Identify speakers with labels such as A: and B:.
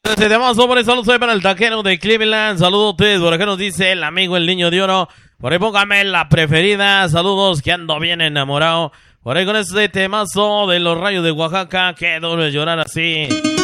A: Este temazo, por eso soy para el taquero de Cleveland. Saludos, por acá nos dice el amigo el niño de oro. Por ahí póngame la preferida. Saludos, que ando bien enamorado. Por ahí con este temazo de los Rayos de Oaxaca. Qué duro es llorar así.